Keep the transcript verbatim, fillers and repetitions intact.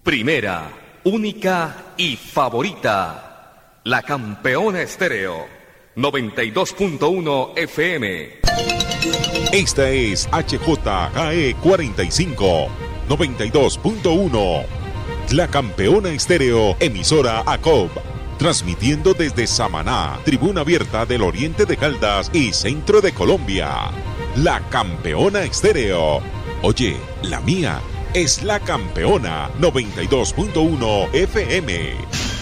Primera, única y favorita. La Campeona Estéreo. noventa y dos punto uno F M. Esta es H J K E cuarenta y cinco, noventa y dos punto uno. La Campeona Estéreo, emisora A C O B. Transmitiendo desde Samaná, tribuna abierta del oriente de Caldas y centro de Colombia. La Campeona Estéreo. Oye, la mía es La Campeona noventa y dos punto uno F M.